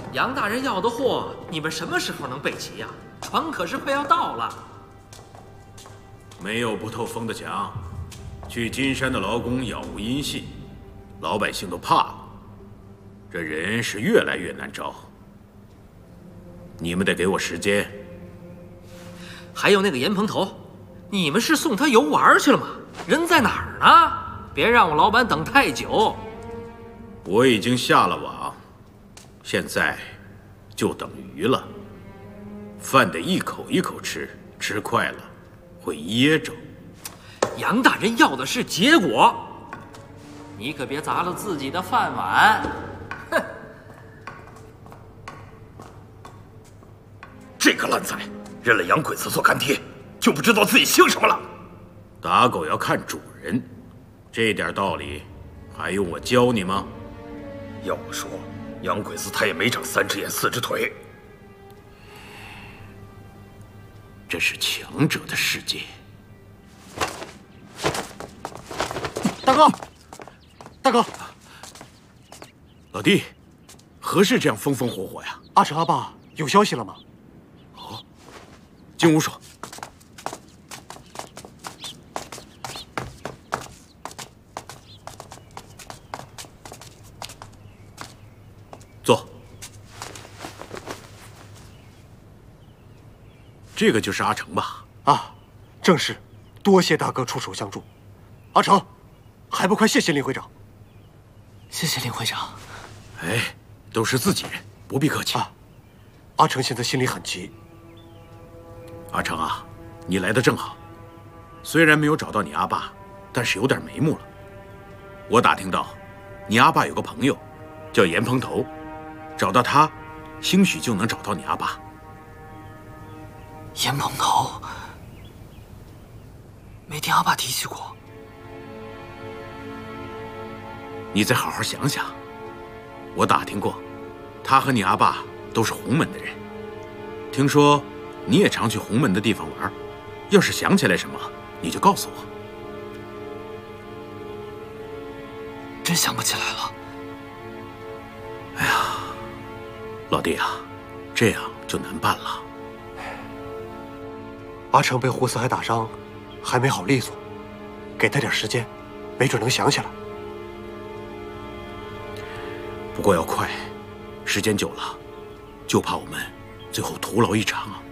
杨大人要的货，你们什么时候能备齐呀？船可是快要到了。 没有不透风的墙，去金山的劳工杳无音信，老百姓都怕了。这人是越来越难招。你们得给我时间。 还有那个严蓬头，你们是送他游玩去了吗？人在哪儿呢？别让我老板等太久。 我已经下了网，现在就等鱼了。饭得一口一口吃，吃快了会噎着。 杨大人要的是结果，你可别砸了自己的饭碗。哼！ 这个烂仔认了洋鬼子做干爹，就不知道自己姓什么了。 打狗要看主人，这点道理还用我教你吗？ 要我说，洋鬼子他也没长3只眼4只腿。 这是强者的世界。 大哥，大哥， 老弟，何事这样风风火火呀？ 阿成阿爸有消息了吗？ 哦，进屋说。坐。这个就是阿成吧？ 啊，正是，多谢大哥出手相助。阿成，还不快谢谢林会长？ 谢谢林会长。 哎，都是自己人，不必客气。 啊，阿成现在心里很急。 阿成啊，你来的正好。虽然没有找到你阿爸，但是有点眉目了。我打听到，你阿爸有个朋友，叫严蓬头，找到他，兴许就能找到你阿爸。 严蓬头，没听阿爸提起过。 你再好好想想。我打听过，他和你阿爸都是洪门的人。听说你也常去洪门的地方玩，要是想起来什么，你就告诉我。 真想不起来了。 哎呀，老弟啊，这样就难办了。 阿成被胡四海打伤，还没好利索，给他点时间，没准能想起来。 不过要快，时间久了，就怕我们最后徒劳一场啊。